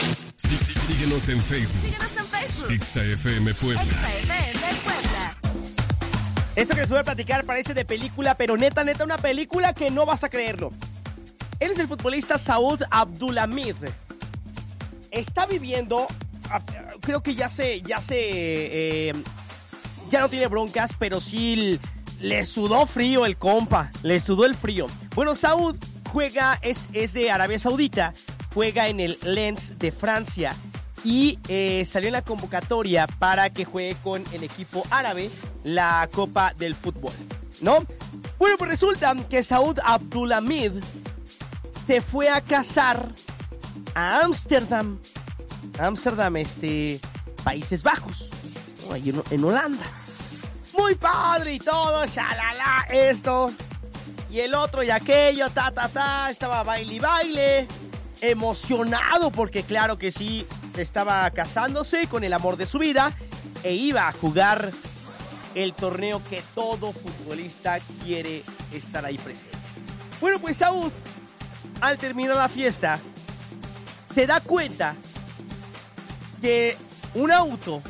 Síguenos en Facebook. XFM Puebla. Esto que les voy a platicar parece de película, pero neta, una película que no vas a creerlo. Él es el futbolista Saud Abdulhamid. Está viviendo, creo que ya no tiene broncas, pero sí le sudó frío el compa, le sudó el frío. Bueno, Saud juega, es de Arabia Saudita, juega en el Lens de Francia y salió en la convocatoria para que juegue con el equipo árabe la Copa del Fútbol, ¿no? Bueno, pues resulta que Saud Abdulhamid se fue a casar a Ámsterdam, Países Bajos, ¿no? Ahí en Holanda. Muy padre y todo, shalala, esto y el otro y aquello, estaba baile, emocionado porque claro que sí, estaba casándose con el amor de su vida e iba a jugar el torneo que todo futbolista quiere estar ahí presente. Bueno, pues Saud, al terminar la fiesta, se da cuenta que un auto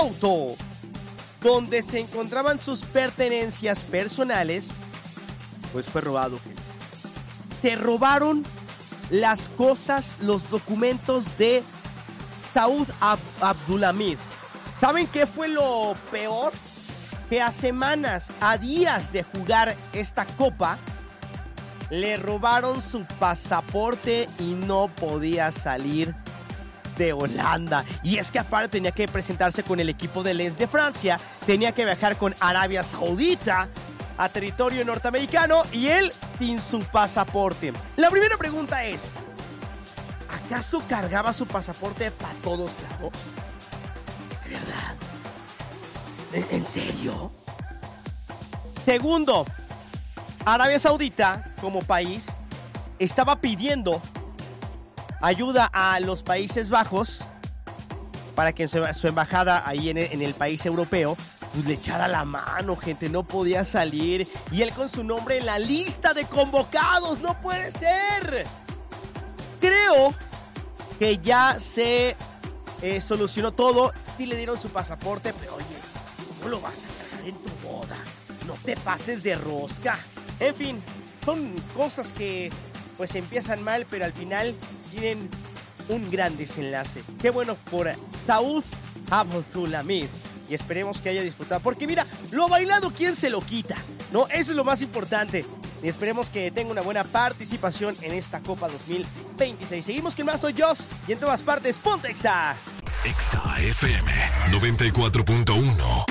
donde se encontraban sus pertenencias personales, pues fue robado. Te robaron las cosas, los documentos de Saud Abdulhamid. ¿Saben qué fue lo peor? Que a semanas, a días de jugar esta copa, le robaron su pasaporte y no podía salir de Holanda. Y es que aparte tenía que presentarse con el equipo de Lens de Francia, tenía que viajar con Arabia Saudita a territorio norteamericano y él sin su pasaporte. La primera pregunta es, ¿acaso cargaba su pasaporte para todos lados? ¿De verdad? ¿En serio? Segundo, Arabia Saudita, como país, estaba pidiendo ayuda a los Países Bajos para que en su embajada ahí en el país europeo pues le echara la mano, gente, no podía salir. Y él con su nombre en la lista de convocados, ¡no puede ser! Creo que ya se solucionó todo. Sí le dieron su pasaporte, pero oye, ¿cómo lo vas a cargar en tu boda? No te pases de rosca. En fin, son cosas que pues empiezan mal, pero al final tienen un gran desenlace. Qué bueno por Saud Abdulhamid. Y esperemos que haya disfrutado. Porque mira, lo bailado, ¿quién se lo quita? ¿No? Eso es lo más importante. Y esperemos que tenga una buena participación en esta Copa 2026. Seguimos con más, soy Joss. Y en todas partes, ponte Exa. Exa FM 94.1.